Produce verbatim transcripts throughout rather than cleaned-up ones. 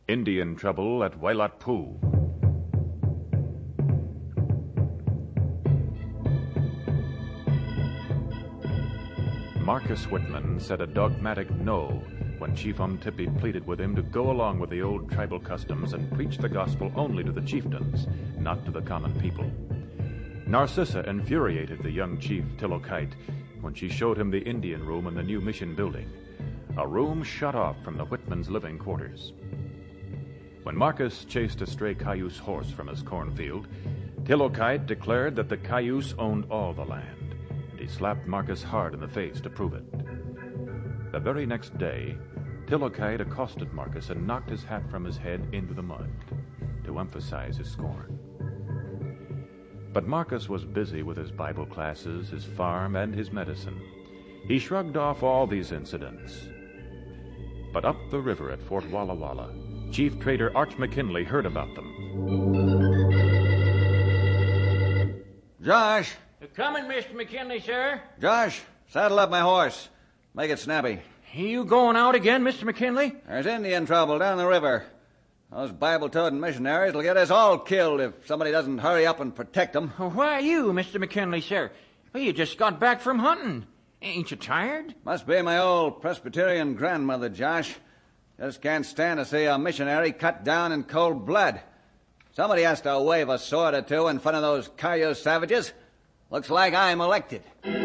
Indian Trouble at Wailatpu. Marcus Whitman said a dogmatic no when Chief Umtipi pleaded with him to go along with the old tribal customs and preach the gospel only to the chieftains, not to the common people. Narcissa infuriated the young chief Tilokite when she showed him the Indian room in the new mission building, a room shut off from the Whitmans' living quarters. When Marcus chased a stray Cayuse horse from his cornfield, Tilokite declared that the Cayuse owned all the land, and he slapped Marcus hard in the face to prove it. The very next day, Tilokite accosted Marcus and knocked his hat from his head into the mud to emphasize his scorn. But Marcus was busy with his Bible classes, his farm, and his medicine. He shrugged off all these incidents. But up the river at Fort Walla Walla, Chief Trader Arch McKinley heard about them. Josh! You're coming, Mister McKinley, sir. Josh, saddle up my horse. Make it snappy. You going out again, Mister McKinley? There's Indian trouble down the river. Those Bible-toting missionaries will get us all killed if somebody doesn't hurry up and protect them. Why you, Mister McKinley, sir? Well, you just got back from hunting. Ain't you tired? Must be my old Presbyterian grandmother, Josh. Just can't stand to see a missionary cut down in cold blood. Somebody has to wave a sword or two in front of those Cayuse savages. Looks like I'm elected.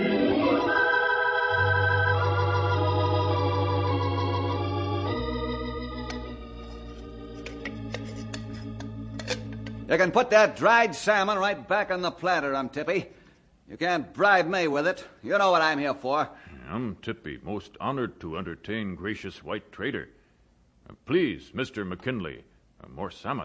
You can put that dried salmon right back on the platter, Umtipi. You can't bribe me with it. You know what I'm here for. Umtipi, most honored to entertain gracious white trader. Uh, please, Mister McKinley, uh, more salmon.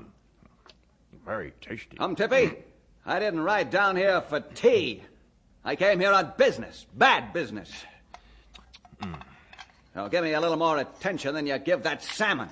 Very tasty. Umtipi, I didn't ride down here for tea. I came here on business. Bad business. Mm. Now give me a little more attention than you give that salmon.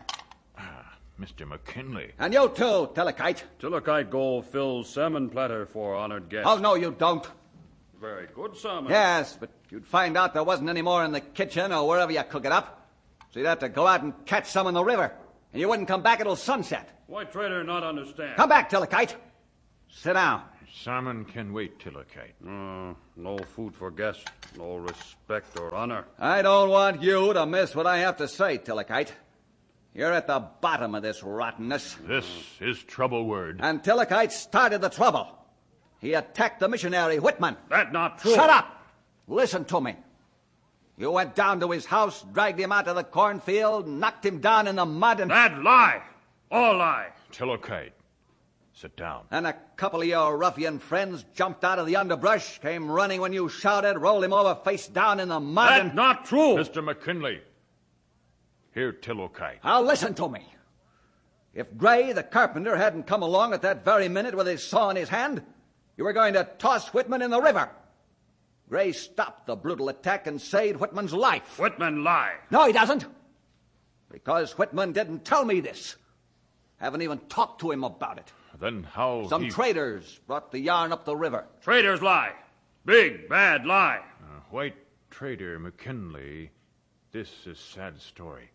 Mister McKinley. And you too, Tilokite. Tilokite go fill salmon platter for honored guest. Oh, no, you don't. Very good salmon. Yes, but you'd find out there wasn't any more in the kitchen or wherever you cook it up. So you'd have to go out and catch some in the river. And you wouldn't come back until sunset. White trader not understand. Come back, Tilokite. Sit down. Salmon can wait, Tilokite. Uh, no food for guests. No respect or honor. I don't want you to miss what I have to say, Tilokite. You're at the bottom of this rottenness. This is trouble word. And Tilokite started the trouble. He attacked the missionary, Whitman. That not true. Shut up! Listen to me. You went down to his house, dragged him out of the cornfield, knocked him down in the mud, and... That lie! All lie! Tilokite, sit down. And a couple of your ruffian friends jumped out of the underbrush, came running when you shouted, rolled him over face down in the mud, That and... not true! Mister McKinley, hear Tilokite. Now listen to me. If Gray, the carpenter, hadn't come along at that very minute with his saw in his hand, you were going to toss Whitman in the river. Gray stopped the brutal attack and saved Whitman's life. Whitman lie. No, he doesn't. Because Whitman didn't tell me this. Haven't even talked to him about it. Then how Some he... traders brought the yarn up the river. Traders lie. Big, bad lie. Uh, white trader McKinley, this is sad story.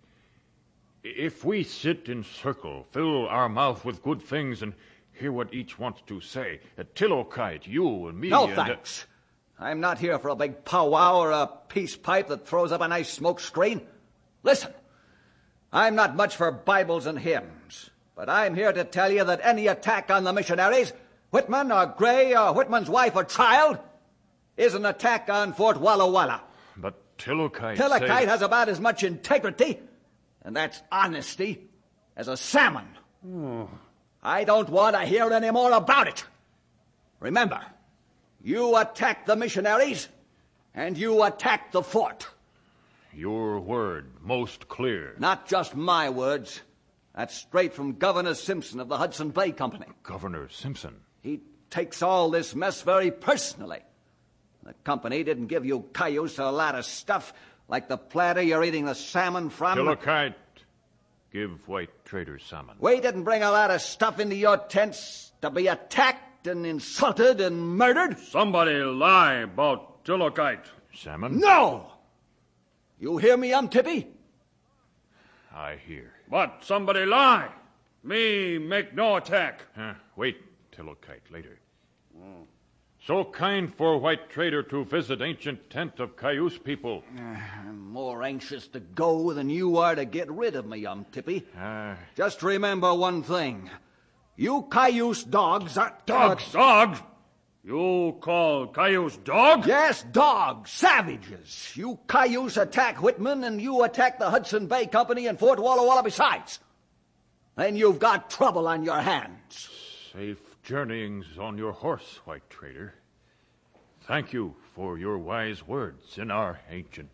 If we sit in circle, fill our mouth with good things, and hear what each wants to say, uh, Tilokite, you and me... No, and, thanks. Uh... I'm not here for a big powwow or a peace pipe that throws up a nice smoke screen. Listen, I'm not much for Bibles and hymns, but I'm here to tell you that any attack on the missionaries, Whitman or Gray or Whitman's wife or child, is an attack on Fort Walla Walla. But Tilokite Tilokite says... has about as much integrity, and that's honesty, as a salmon. Oh. I don't want to hear any more about it. Remember, you attacked the missionaries, and you attacked the fort. Your word, most clear. Not just my words. That's straight from Governor Simpson of the Hudson Bay Company. Governor Simpson? He takes all this mess very personally. The company didn't give you Cayuse a lot of stuff, like the platter you're eating the salmon from. Tilokite, give white trader salmon. We didn't bring a lot of stuff into your tents to be attacked and insulted and murdered. Somebody lie about Tilokite. Salmon? No! You hear me, Umtipi? I hear. But somebody lie. Me make no attack. Uh, wait, Tillokite, later. Mm. So kind for white trader to visit ancient tent of Cayuse people. Uh, I'm more anxious to go than you are to get rid of me, um, Tippy. Uh, Just remember one thing. You Cayuse dogs are... Dogs? Uh, dogs? You call Cayuse dogs? Yes, dogs. Savages. You Cayuse attack Whitman, and you attack the Hudson Bay Company and Fort Walla Walla besides. Then you've got trouble on your hands. Safe journeyings on your horse, white trader. Thank you for your wise words in our ancient